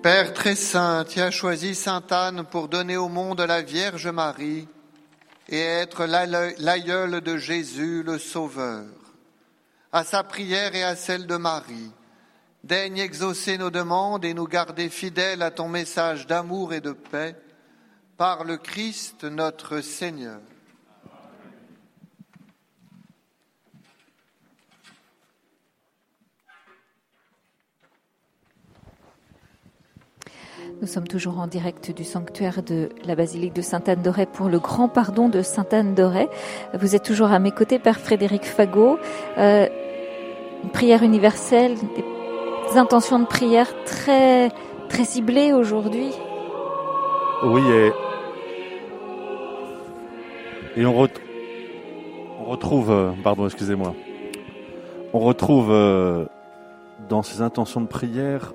Père très saint, tu as choisi Sainte Anne pour donner au monde la Vierge Marie et être l'aïeule de Jésus, le Sauveur. À sa prière et à celle de Marie, daigne exaucer nos demandes et nous garder fidèles à ton message d'amour et de paix, par le Christ notre Seigneur. Nous sommes toujours en direct du sanctuaire de la basilique de Sainte-Anne-d'Auray pour le grand pardon de Sainte-Anne-d'Auray. Vous êtes toujours à mes côtés, Père Frédéric Fagot. Une prière universelle, des intentions de prière très, très ciblées aujourd'hui. Oui, et on retrouve, on retrouve dans ces intentions de prière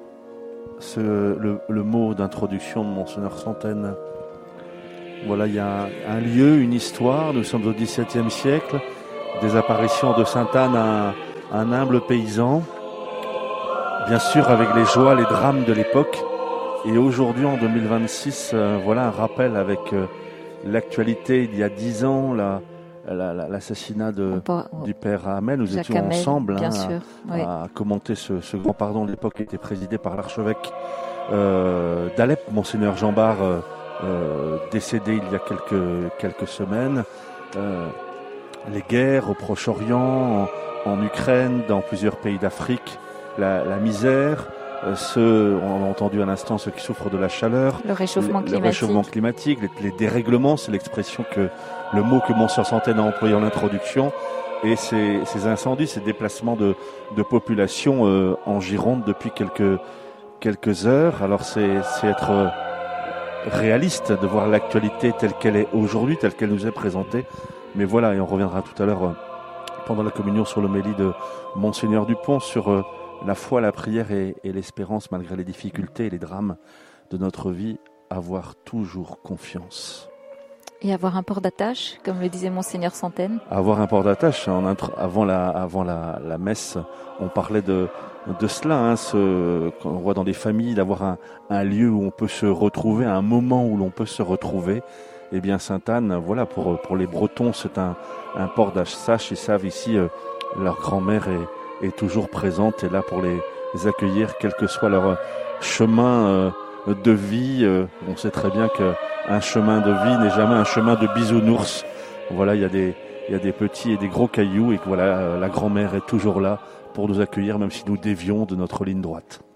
le mot d'introduction de Monseigneur Santaine. Voilà, il y a un lieu, une histoire. Nous sommes au XVIIe siècle, des apparitions de Sainte Anne à un humble paysan, bien sûr avec les joies, les drames de l'époque. Et aujourd'hui, en 2026, voilà un rappel avec l'actualité. Il y a 10 ans, l'assassinat du père Hamel. Nous Jacques étions Hamel, ensemble oui. à commenter ce grand pardon. L'époque était présidé par l'archevêque d'Alep, Monseigneur Jean Bart, décédé il y a quelques semaines. Les guerres au Proche-Orient, en Ukraine, dans plusieurs pays d'Afrique, la misère. On a entendu à l'instant ceux qui souffrent de la chaleur, le réchauffement climatique, les dérèglements, c'est l'expression le mot que Monseigneur Santaine a employé en introduction, et ces incendies, ces déplacements de population en Gironde depuis quelques heures. Alors c'est être réaliste de voir l'actualité telle qu'elle est aujourd'hui, telle qu'elle nous est présentée. Mais voilà, et on reviendra tout à l'heure pendant la communion sur l'homélie de Monseigneur Dupont sur la foi, la prière et l'espérance malgré les difficultés et les drames de notre vie, avoir toujours confiance. Et avoir un port d'attache, comme le disait Monseigneur Santaine. Avoir un port d'attache. Avant la messe, on parlait de cela, qu'on voit dans des familles, d'avoir un lieu où on peut se retrouver, un moment où l'on peut se retrouver. Eh bien, Sainte Anne, voilà, pour les Bretons, c'est un port d'attache. Ils savent ici, leur grand-mère est toujours présente et là pour les accueillir, quel que soit leur chemin de vie. On sait très bien qu'un chemin de vie n'est jamais un chemin de bisounours. Voilà, il y a des petits et des gros cailloux et que voilà, la grand-mère est toujours là pour nous accueillir, même si nous dévions de notre ligne droite.